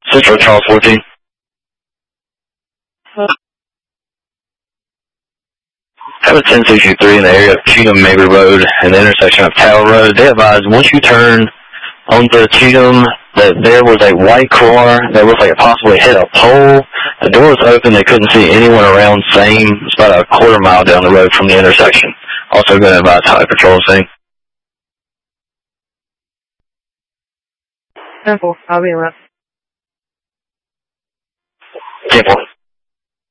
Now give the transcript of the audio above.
Central Charles 14. Have a 1063 in the area of Cheatham Mabry Road and the intersection of Tower Road. They advised once you turn onto Cheatham that there was a white car that looked like it possibly hit a pole. The door was open. They couldn't see anyone around. It's about a quarter mile down the road from the intersection. Also going to advise highway patrol scene. 10-4, I'll be in route. 10-4.